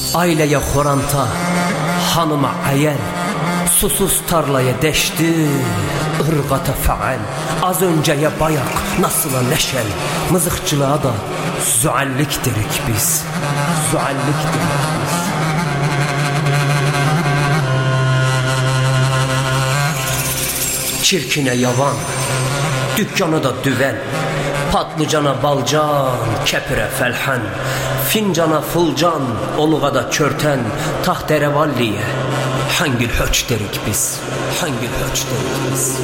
Aileye xoranta, hanıma ayel, susuz tarlaya deşti, ırgata faal. Az önceye bayak, nasıla neşel, mızıkçılığa da zuallik derik biz. Zuallik derik biz. Çirkine yavan, dükkanı da düven, patlıcana balcan, kepire felhen, fincana fulcan, oluğa da körten, tahterevalliye hangil höç derik biz, hangil höç derik biz.